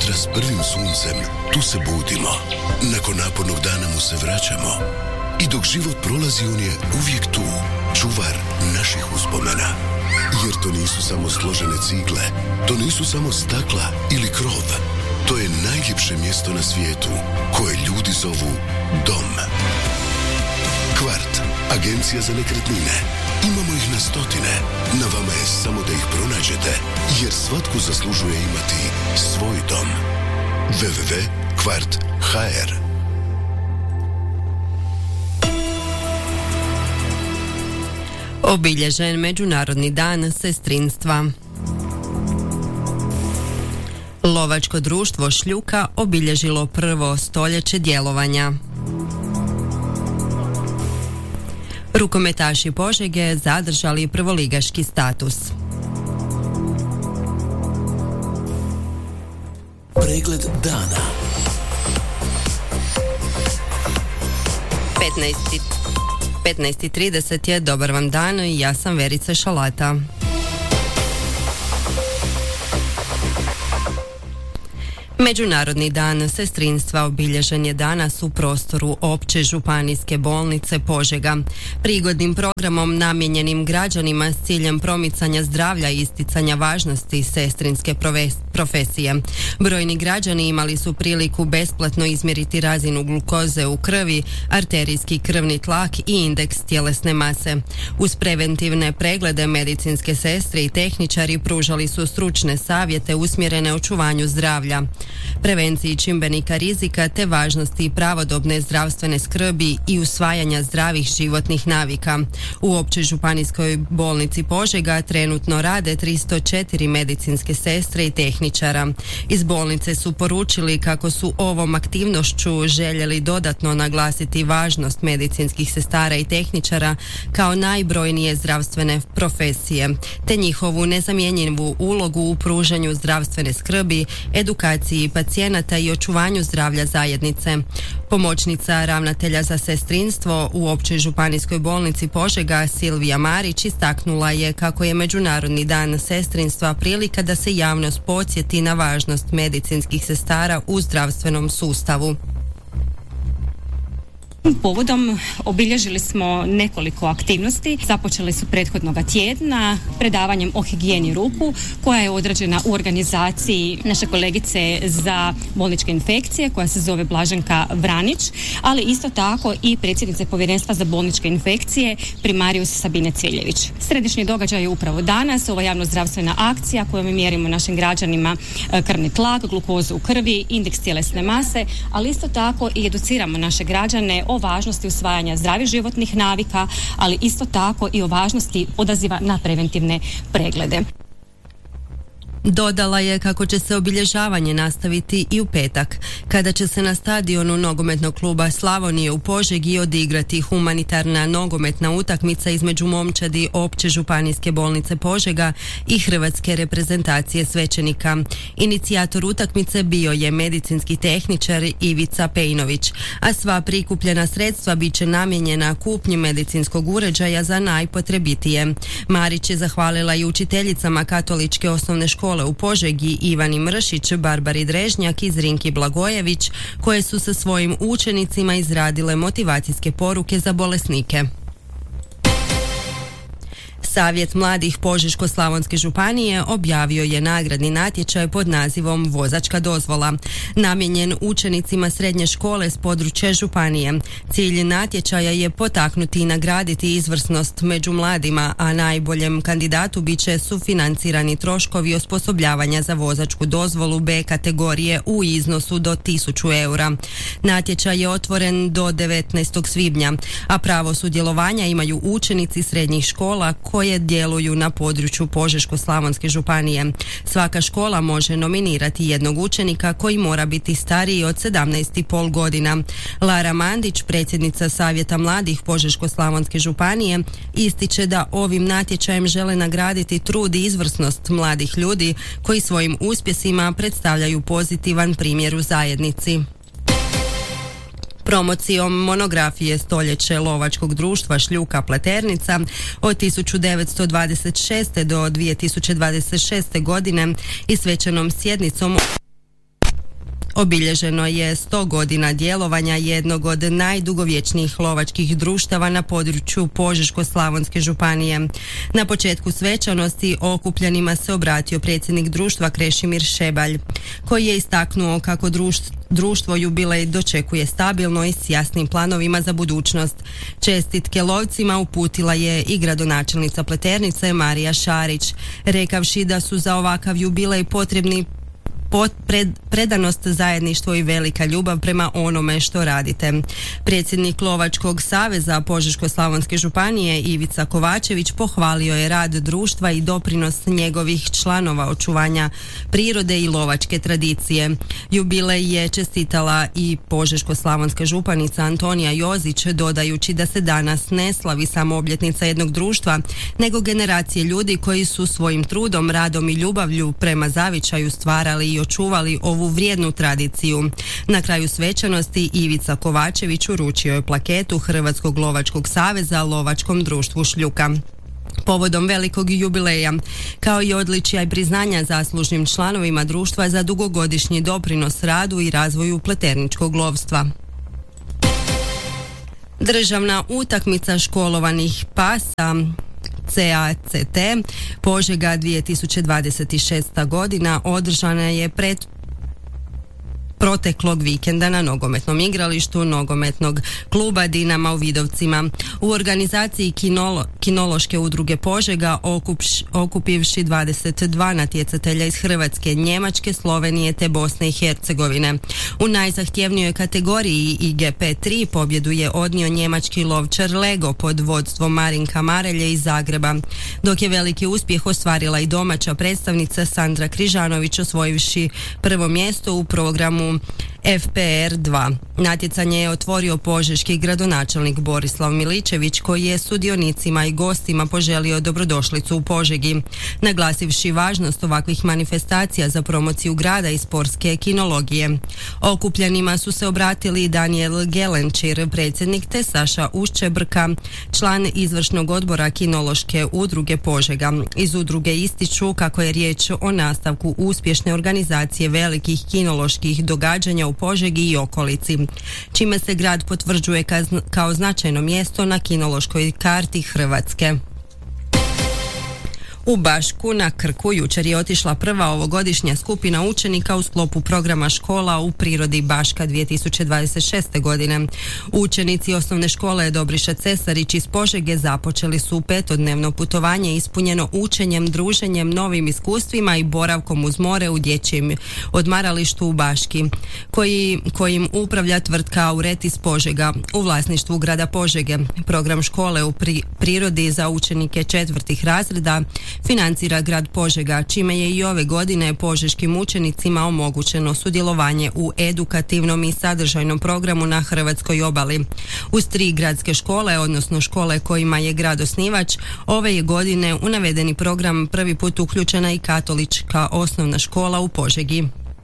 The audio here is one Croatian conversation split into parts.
jutra s prvim suncem, tu se budimo. Nakon napornog dana mu se vraćamo. I dok život prolazi, on je uvijek tu, čuvar naših uspomena. Jer to nisu samo složene cigle, to nisu samo stakla ili krov. To je najljepše mjesto na svijetu, koje ljudi zovu dom. Kvart, agencija za nekretnine. Imamo ih na stotine. Na vama je samo da ih pronađete, jer svatko zaslužuje imati svoj dom. www.kvart.hr. Obilježen Međunarodni dan sestrinstva. Lovačko društvo Šljuka obilježilo prvo stoljeće djelovanja. Rukometaši Požege zadržali prvoligaški status. Pregled dana. 15:30 je, dobar vam dan, ja sam Verica Šalata. Međunarodni dan sestrinstva obilježen je danas u prostoru Opće županijske bolnice Požega. Prigodnim programom namijenjenim građanima s ciljem promicanja zdravlja i isticanja važnosti sestrinske profesije. Brojni građani imali su priliku besplatno izmjeriti razinu glukoze u krvi, arterijski krvni tlak i indeks tjelesne mase. Uz preventivne preglede medicinske sestre i tehničari pružali su stručne savjete usmjerene očuvanju zdravlja, prevenciji čimbenika rizika te važnosti pravodobne zdravstvene skrbi i usvajanja zdravih životnih navika. U Općoj županijskoj bolnici Požega trenutno rade 304 medicinske sestre i tehničara. Iz bolnice su poručili kako su ovom aktivnošću željeli dodatno naglasiti važnost medicinskih sestara i tehničara kao najbrojnije zdravstvene profesije, te njihovu nezamjenjivu ulogu u pružanju zdravstvene skrbi, edukaciji pacijenata i očuvanju zdravlja zajednice. Pomoćnica ravnatelja za sestrinstvo u Općoj županijskoj bolnici Požega Silvija Marić istaknula je kako je Međunarodni dan sestrinstva prilika da se javnost podsjeti na važnost medicinskih sestara u zdravstvenom sustavu. Povodom obilježili smo nekoliko aktivnosti. Započeli su prethodnoga tjedna predavanjem o higijeni ruku koja je određena u organizaciji naše kolegice za bolničke infekcije koja se zove Blaženka Vranić, ali isto tako i predsjednice povjerenstva za bolničke infekcije primarius Sabine Cviljević. Središnji događaj je upravo danas, ova javnozdravstvena akcija kojom mi mjerimo našim građanima krvni tlak, glukozu u krvi, indeks tjelesne mase, ali isto tako i educiramo naše građane o važnosti usvajanja zdravih životnih navika, ali isto tako i o važnosti odaziva na preventivne preglede. Dodala je kako će se obilježavanje nastaviti i u petak, kada će se na stadionu nogometnog kluba Slavonije u Požegi odigrati humanitarna nogometna utakmica između momčadi Opće županijske bolnice Požega i hrvatske reprezentacije svećenika. Inicijator utakmice bio je medicinski tehničar Ivica Pejnović, a sva prikupljena sredstva bit će namijenjena kupnji medicinskog uređaja za najpotrebitije. Marić je zahvalila i učiteljicama katoličke osnovne škole u Požegi Ivani Mršić, Barbari Drežnjak i Zrinki Blagojević, koje su sa svojim učenicima izradile motivacijske poruke za bolesnike. Savjet mladih Požeško-slavonske županije objavio je nagradni natječaj pod nazivom Vozačka dozvola, namijenjen učenicima srednje škole s područja županije. Cilj natječaja je potaknuti i nagraditi izvrsnost među mladima, a najboljem kandidatu bit će sufinancirani troškovi osposobljavanja za vozačku dozvolu B kategorije u iznosu do 1000 eura. Natječaj je otvoren do 19. svibnja, a pravo sudjelovanja imaju učenici srednjih škola koje djeluju na području Požeško-slavonske županije. Svaka škola može nominirati jednog učenika koji mora biti stariji od 17,5 godina. Lara Mandić, predsjednica Savjeta mladih Požeško-slavonske županije, ističe da ovim natječajem žele nagraditi trud i izvrsnost mladih ljudi koji svojim uspjesima predstavljaju pozitivan primjer u zajednici. Promocijom monografije Stoljeće lovačkog društva Šljuka Pleternica od 1926. do 2026. godine i svečanom sjednicom Obilježeno je 100 godina djelovanja jednog od najdugovječnijih lovačkih društava na području Požeško-slavonske županije. Na početku svečanosti okupljenima se obratio predsjednik društva Krešimir Šebalj, koji je istaknuo kako društvo jubilej dočekuje stabilno i s jasnim planovima za budućnost. Čestitke lovcima uputila je i gradonačelnica Pleternice Marija Šarić, rekavši da su za ovakav jubilej potrebni predanost, zajedništvo i velika ljubav prema onome što radite. Predsjednik Lovačkog saveza Požeško-slavonske županije Ivica Kovačević pohvalio je rad društva i doprinos njegovih članova očuvanja prirode i lovačke tradicije. Jubilej je čestitala i Požeško-slavonska županica Antonija Jozić, dodajući da se danas ne slavi samo obljetnica jednog društva, nego generacije ljudi koji su svojim trudom, radom i ljubavlju prema zavičaju stvarali i očuvali ovu vrijednu tradiciju. Na kraju svečanosti Ivica Kovačević uručio je plaketu Hrvatskog lovačkog saveza Lovačkom društvu Šljuka. Povodom velikog jubileja, kao i odličja i priznanja zaslužnim članovima društva za dugogodišnji doprinos radu i razvoju pleterničkog lovstva. Državna utakmica školovanih pasa CACT Požega 2026. godina održana je proteklog vikenda na nogometnom igralištu nogometnog kluba Dinama u Vidovcima. U organizaciji Kinološke udruge Požega okupivši 22 natjecatelja iz Hrvatske, Njemačke, Slovenije te Bosne i Hercegovine. U najzahtjevnijoj kategoriji IGP3 pobjedu je odnio njemački lovčar Lego pod vodstvom Marinka Marelje iz Zagreba, dok je veliki uspjeh ostvarila i domaća predstavnica Sandra Križanović, osvojivši prvo mjesto u programu FPR 2. Natjecanje je otvorio požeški gradonačelnik Borislav Miličević, koji je sudionicima i gostima poželio dobrodošlicu u Požegi, naglasivši važnost ovakvih manifestacija za promociju grada i sportske kinologije. Okupljenima su se obratili Daniel Gelenčir, predsjednik, te Saša Uščebrka, član izvršnog odbora Kinološke udruge Požega. Iz udruge ističu kako je riječ o nastavku uspješne organizacije velikih kinoloških događanja u Požegi i okolici, čime se grad potvrđuje kao značajno mjesto na kinološkoj karti Hrvatske. U Bašku na Krku jučer je otišla prva ovogodišnja skupina učenika u sklopu programa škola u prirodi Baška 2026. godine. Učenici osnovne škole Dobriša Cesarić iz Požege započeli su 5-dnevno putovanje ispunjeno učenjem, druženjem, novim iskustvima i boravkom uz more u dječjem odmaralištu u Baški, kojim upravlja tvrtka Auret iz Požega u vlasništvu grada Požege. Program škole u prirodi za učenike 4. razreda financira grad Požega, čime je i ove godine požeškim učenicima omogućeno sudjelovanje u edukativnom i sadržajnom programu na hrvatskoj obali. Uz 3 gradske škole, odnosno škole kojima je grad osnivač, ove je godine u navedeni program prvi put uključena i katolička osnovna škola u Požegi.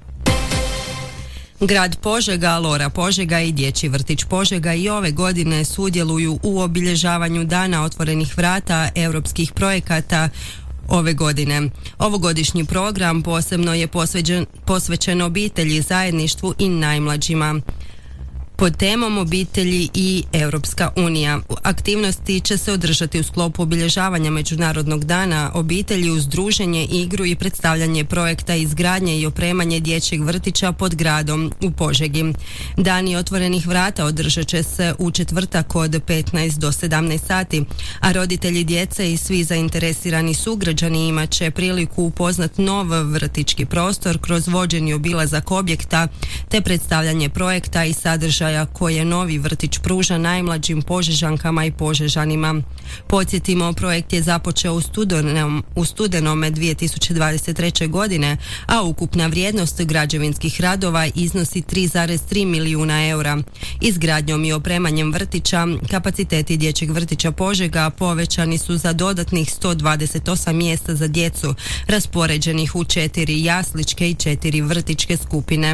Grad Požega, Lora Požega i Dječji vrtić Požega i ove godine sudjeluju u obilježavanju Dana otvorenih vrata europskih projekata ove godine. Ovogodišnji program posebno je posvećen obitelji, zajedništvu i najmlađima, pod temom obitelji i Europska unija. Aktivnosti će se održati u sklopu obilježavanja Međunarodnog dana obitelji uz druženje, igru i predstavljanje projekta izgradnje i opremanje dječjeg vrtića pod gradom u Požegi. Dani otvorenih vrata održat će se u četvrtak od 15 do 17 sati, a roditelji djece i svi zainteresirani sugrađani imat će priliku upoznat nov vrtićki prostor kroz vođeni obilazak objekta te predstavljanje projekta i sadržaja koje novi vrtić pruža najmlađim Požežankama i Požežanima. Podsjetimo, projekt je započeo u studenome 2023. godine, a ukupna vrijednost građevinskih radova iznosi 3,3 milijuna eura. Izgradnjom i opremanjem vrtića, kapaciteti dječjeg vrtića Požega povećani su za dodatnih 128 mjesta za djecu, raspoređenih u 4 jasličke i 4 vrtićke skupine.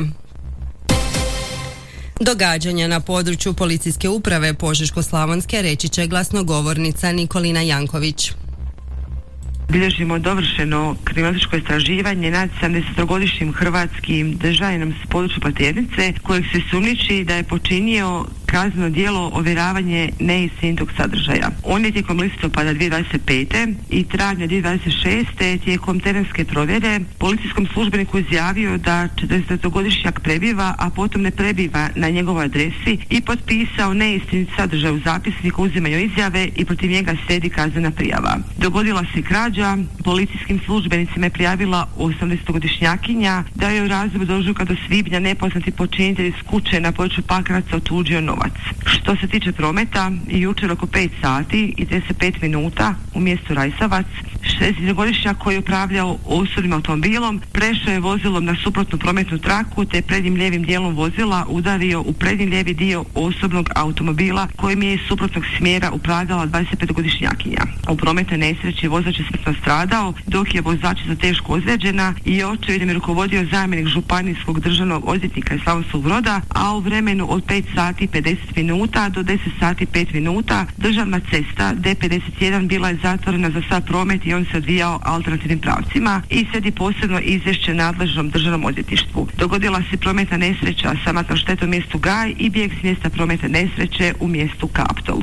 Događanja na području policijske uprave Požeško-slavonske reći će glasnogovornica Nikolina Janković. Bilježimo dovršeno kriminalističko istraživanje nad 70-godišnjim hrvatskim državljaниnom s područja Pleternice kojeg se sumnjiči da je počinio kazneno djelo ovjeravanje neistinitog sadržaja. On je tijekom listopada 2025. i travnja 2026. tijekom terenske provjere policijskom službeniku izjavio da 40-godišnjak prebiva, a potom ne prebiva na njegovoj adresi i potpisao neistinit sadržaj u zapisniku o uzimanju izjave i protiv njega slijedi kaznena prijava. Dogodila se krađa, policijskim službenicima je prijavila 80-godišnjakinja da je u razdoblju od ožujka do svibnja nepoznati počinitelj iz kuće na području Pakraca otuđio novac. Što se tiče prometa, jučer oko 5 sati i 35 minuta u mjestu Rajsavac 60-godišnjak koji je upravljao osobnim automobilom prešao je vozilom na suprotnu prometnu traku te prednjim lijevim dijelom vozila udario u prednji lijevi dio osobnog automobila kojim je iz suprotnog smjera upravljala 25-godišnjakinja. U prometnoj nesreći vozač je smrtno stradao, dok je vozačica teško ozlijeđena i očevidom je rukovodio zamjenik županijskog državnog odvjetnika iz Slavonskog Broda, a u vremenu od 5 sati 50 minuta do 10 sati 5 minuta državna cesta D51 bila je zatvorena za sav promet i on se odvijao alternativnim pravcima i slijedi posebno izvješće nadležnom državnom odvjetništvu. Dogodila se prometna nesreća sa smrtnom štetom u mjestu Gaj i bijeg s mjesta prometne nesreće u mjestu Kaptol.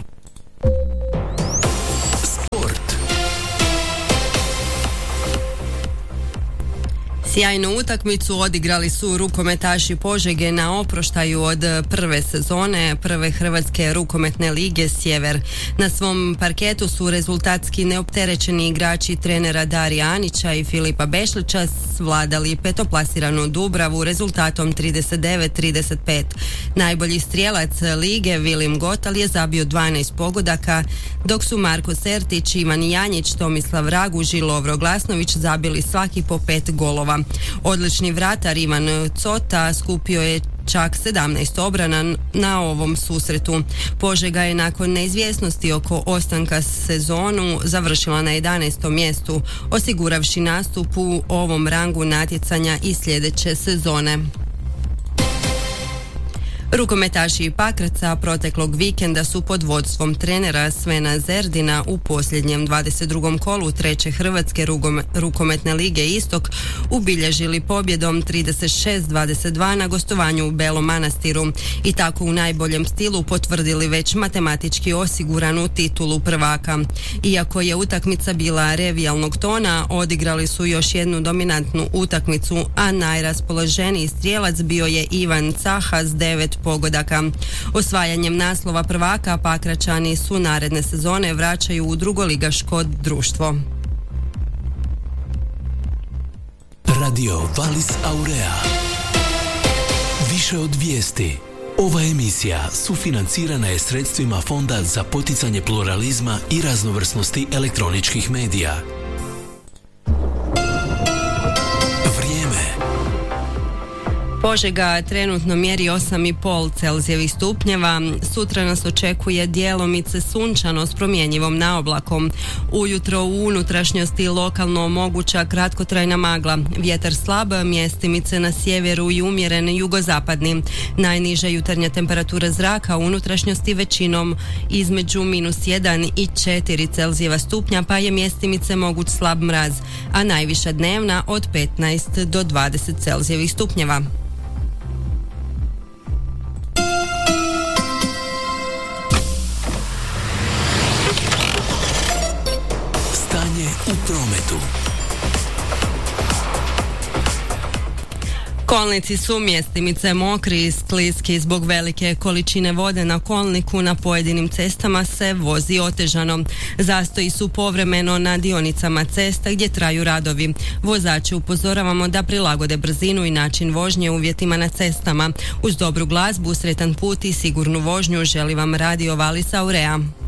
Sjajnu utakmicu odigrali su rukometaši Požege na oproštaju od prve sezone prve Hrvatske rukometne lige Sjever. Na svom parketu su rezultatski neopterećeni igrači trenera Darija Anića i Filipa Bešlića svladali petoplasiranu Dubravu rezultatom 39-35. Najbolji strijelac lige Vilim Gotal je zabio 12 pogodaka, dok su Marko Sertić, Ivan Janjić, Tomislav Raguž i Lovro Glasnović zabili svaki po 5 golova. Odlični vratar Ivan Cota skupio je čak 17 obrana na ovom susretu. Požega je nakon neizvjesnosti oko ostanka sezonu završila na 11. mjestu, osiguravši nastup u ovom rangu natjecanja i sljedeće sezone. Rukometaši Pakraca proteklog vikenda su pod vodstvom trenera Svena Zerdina u posljednjem 22. kolu treće Hrvatske rukometne lige Istok ubilježili pobjedom 36-22 na gostovanju u Belom Manastiru i tako u najboljem stilu potvrdili već matematički osiguranu titulu prvaka. Iako je utakmica bila revijalnog tona, odigrali su još jednu dominantnu utakmicu, a najraspoloženiji strijelac bio je Ivan Caha s 9 pogodaka. Osvajanjem naslova prvaka Pakračani su naredne sezone vraćaju u drugoligaško društvo. Radio Valis Aurea. Više od vijesti. Ova emisija sufinancirana je sredstvima Fonda za poticanje pluralizma i raznovrsnosti elektroničkih medija. Požega trenutno mjeri 8,5 Celzijevih stupnjeva. Sutra nas očekuje djelomice sunčano s promjenjivom naoblakom. Ujutro u unutrašnjosti lokalno moguća kratkotrajna magla. Vjetar slab, mjestimice na sjeveru i umjeren jugozapadni. Najniža jutarnja temperatura zraka u unutrašnjosti većinom između -1 i 4 Celzijeva stupnja, pa je mjestimice moguć slab mraz, a najviša dnevna od 15 do 20 Celzijevih stupnjeva. U prometu. Kolnici su mjestimice mokri i skliski. Zbog velike količine vode na kolniku na pojedinim cestama se vozi otežano. Zastoji su povremeno na dionicama cesta gdje traju radovi. Vozače upozoravamo da prilagode brzinu i način vožnje uvjetima na cestama. Uz dobru glazbu, sretan put i sigurnu vožnju želi vam Radio Valis Aurea.